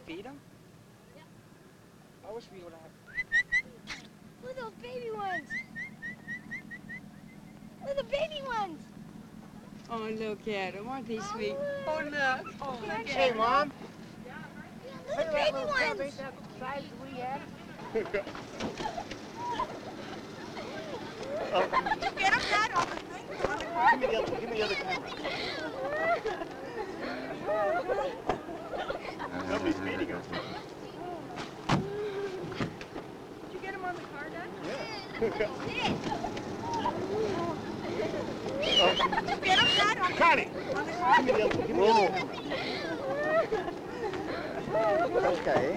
feed them? I wish we would have. Look at those baby ones. Look at the baby ones. Oh, look at them. Aren't they sweet? look. Oh, look. Oh, look at Hey, them. Mom. Look at the baby ones. Ain't that the size we had? Get them that on the thing. Give me the other camera. Nobody's feeding us. Did you get them on the car, Dad? Yeah. Get them that on Connie! the car? Give me the other camera. Okay.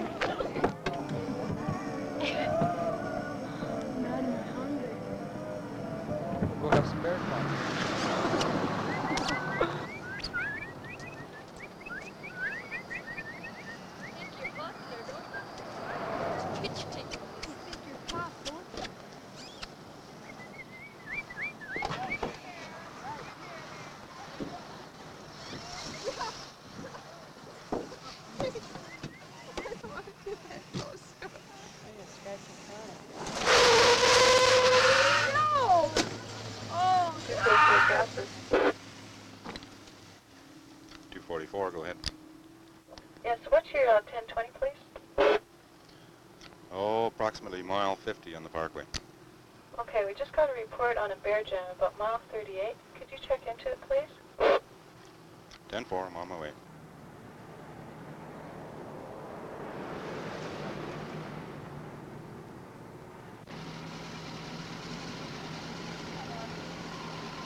We'll have some bear talk. Go ahead. Yes, what's your 1020, please? Oh, approximately mile 50 on the parkway. Okay, we just got a report on a bear jam about mile 38. Could you check into it, please? 10-4, I'm on my way.